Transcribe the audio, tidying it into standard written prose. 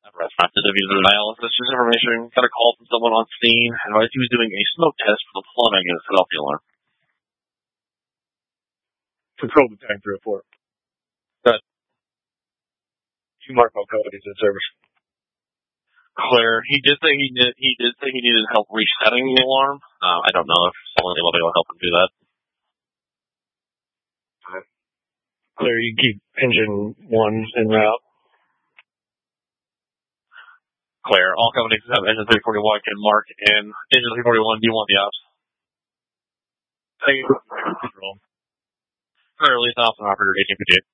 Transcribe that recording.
Method of user analysis. This information got a call from someone on scene, advised he was doing a smoke test for the plumbing and set off the alarm. Control the tank report. Good. You mark all companies in service. Clear. He did say he needed help resetting the alarm. I don't know if someone will be able to help him do that. Clear. You keep engine 1 en route. Clear. All companies that have engine 341 can mark in engine 341. Do you want the ops? Control. Clear. Release ops and operator 1858.